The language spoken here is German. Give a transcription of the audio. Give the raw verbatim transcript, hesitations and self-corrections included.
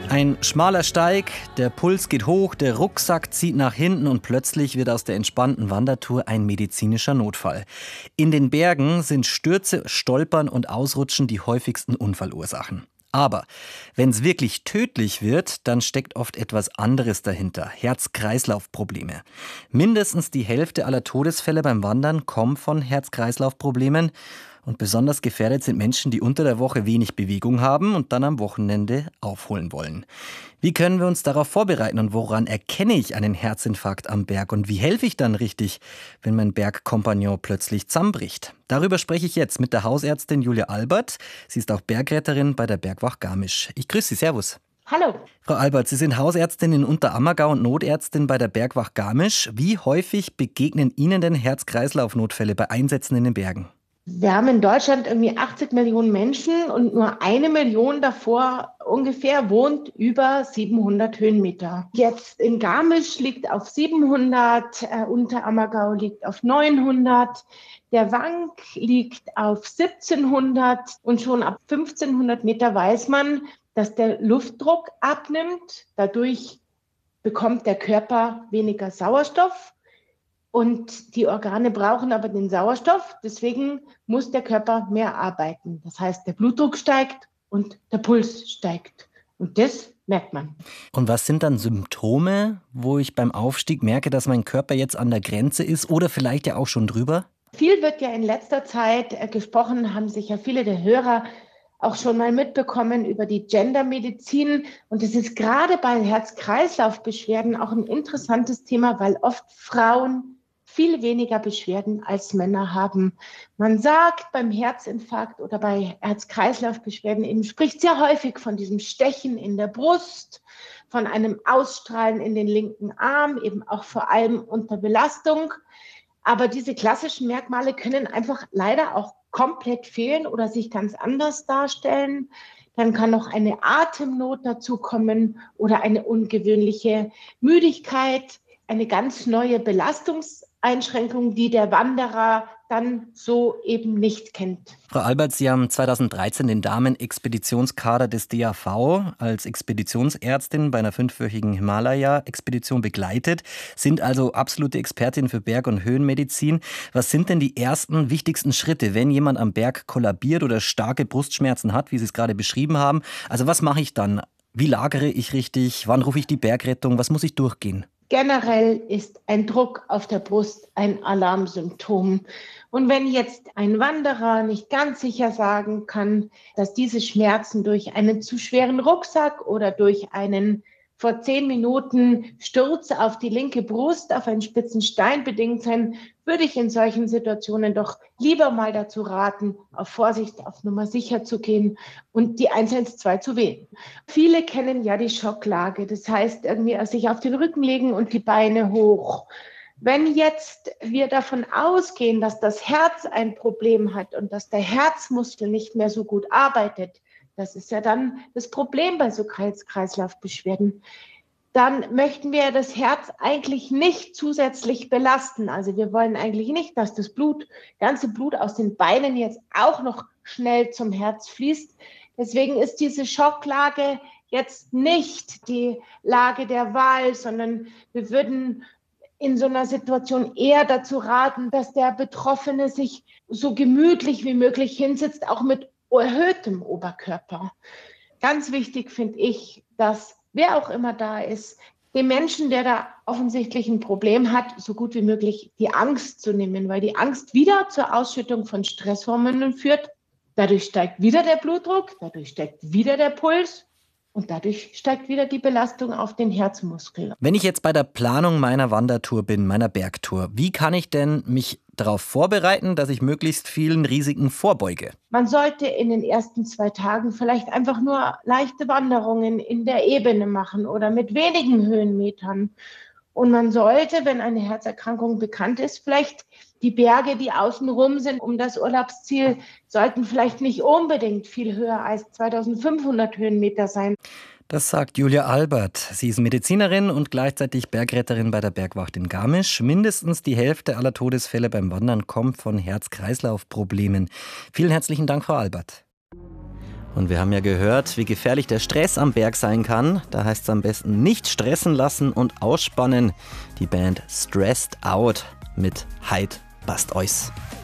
Ein schmaler Steig, der Puls geht hoch, der Rucksack zieht nach hinten und plötzlich wird aus der entspannten Wandertour ein medizinischer Notfall. In den Bergen sind Stürze, Stolpern und Ausrutschen die häufigsten Unfallursachen. Aber wenn es wirklich tödlich wird, dann steckt oft etwas anderes dahinter. Herz-Kreislauf-Probleme. Mindestens die Hälfte aller Todesfälle beim Wandern kommen von Herz-Kreislauf-Problemen. Und besonders gefährdet sind Menschen, die unter der Woche wenig Bewegung haben und dann am Wochenende aufholen wollen. Wie können wir uns darauf vorbereiten und woran erkenne ich einen Herzinfarkt am Berg? Und wie helfe ich dann richtig, wenn mein Bergkompagnon plötzlich zusammenbricht? Darüber spreche ich jetzt mit der Hausärztin Julia Albert. Sie ist auch Bergretterin bei der Bergwacht Garmisch. Ich grüße Sie, servus. Hallo. Frau Albert, Sie sind Hausärztin in Unterammergau und Notärztin bei der Bergwacht Garmisch. Wie häufig begegnen Ihnen denn Herz-Kreislauf-Notfälle bei Einsätzen in den Bergen? Wir haben in Deutschland irgendwie achtzig Millionen Menschen und nur eine Million davor ungefähr wohnt über siebenhundert Höhenmeter. Jetzt in Garmisch liegt auf siebenhundert, äh, Unterammergau liegt auf neunhundert, der Wank liegt auf siebzehnhundert und schon ab fünfzehnhundert Meter weiß man, dass der Luftdruck abnimmt. Dadurch bekommt der Körper weniger Sauerstoff. Und die Organe brauchen aber den Sauerstoff, deswegen muss der Körper mehr arbeiten. Das heißt, der Blutdruck steigt und der Puls steigt. Und das merkt man. Und was sind dann Symptome, wo ich beim Aufstieg merke, dass mein Körper jetzt an der Grenze ist oder vielleicht ja auch schon drüber? Viel wird ja in letzter Zeit äh, gesprochen, haben sich ja viele der Hörer auch schon mal mitbekommen über die Gendermedizin. Und es ist gerade bei Herz-Kreislauf-Beschwerden auch ein interessantes Thema, weil oft Frauen viel weniger Beschwerden als Männer haben. Man sagt beim Herzinfarkt oder bei Herz-Kreislauf-Beschwerden eben, spricht sehr häufig von diesem Stechen in der Brust, von einem Ausstrahlen in den linken Arm, eben auch vor allem unter Belastung. Aber diese klassischen Merkmale können einfach leider auch komplett fehlen oder sich ganz anders darstellen. Dann kann noch eine Atemnot dazukommen oder eine ungewöhnliche Müdigkeit, eine ganz neue Belastungseinschränkung, die der Wanderer dann so eben nicht kennt. Frau Albert, Sie haben zweitausenddreizehn den Damen-Expeditionskader des D A V als Expeditionsärztin bei einer fünfwöchigen Himalaya-Expedition begleitet, sind also absolute Expertin für Berg- und Höhenmedizin. Was sind denn die ersten wichtigsten Schritte, wenn jemand am Berg kollabiert oder starke Brustschmerzen hat, wie Sie es gerade beschrieben haben? Also was mache ich dann? Wie lagere ich richtig? Wann rufe ich die Bergrettung? Was muss ich durchgehen? Generell ist ein Druck auf der Brust ein Alarmsymptom. Und wenn jetzt ein Wanderer nicht ganz sicher sagen kann, dass diese Schmerzen durch einen zu schweren Rucksack oder durch einen vor zehn Minuten Sturz auf die linke Brust, auf einen spitzen Stein bedingt sein, würde ich in solchen Situationen doch lieber mal dazu raten, auf Vorsicht, auf Nummer sicher zu gehen und die eins eins zwei zu wählen. Viele kennen ja die Schocklage, das heißt irgendwie sich auf den Rücken legen und die Beine hoch. Wenn jetzt wir davon ausgehen, dass das Herz ein Problem hat und dass der Herzmuskel nicht mehr so gut arbeitet, das ist ja dann das Problem bei so Herz-Kreislauf-Beschwerden. Dann möchten wir das Herz eigentlich nicht zusätzlich belasten. Also wir wollen eigentlich nicht, dass das Blut, ganze Blut aus den Beinen jetzt auch noch schnell zum Herz fließt. Deswegen ist diese Schocklage jetzt nicht die Lage der Wahl, sondern wir würden in so einer Situation eher dazu raten, dass der Betroffene sich so gemütlich wie möglich hinsetzt, auch mit erhöhtem Oberkörper. Ganz wichtig finde ich, dass wer auch immer da ist, dem Menschen, der da offensichtlich ein Problem hat, so gut wie möglich die Angst zu nehmen, weil die Angst wieder zur Ausschüttung von Stresshormonen führt. Dadurch steigt wieder der Blutdruck, dadurch steigt wieder der Puls. Und dadurch steigt wieder die Belastung auf den Herzmuskel. Wenn ich jetzt bei der Planung meiner Wandertour bin, meiner Bergtour, wie kann ich denn mich darauf vorbereiten, dass ich möglichst vielen Risiken vorbeuge? Man sollte in den ersten zwei Tagen vielleicht einfach nur leichte Wanderungen in der Ebene machen oder mit wenigen Höhenmetern. Und man sollte, wenn eine Herzerkrankung bekannt ist, vielleicht die Berge, die außenrum sind um das Urlaubsziel, sollten vielleicht nicht unbedingt viel höher als zweitausendfünfhundert Höhenmeter sein. Das sagt Julia Albert. Sie ist Medizinerin und gleichzeitig Bergretterin bei der Bergwacht in Garmisch. Mindestens die Hälfte aller Todesfälle beim Wandern kommt von Herz-Kreislauf-Problemen. Vielen herzlichen Dank, Frau Albert. Und wir haben ja gehört, wie gefährlich der Stress am Berg sein kann. Da heißt es am besten nicht stressen lassen und ausspannen. Die Band Stressed Out mit Heid bast ois.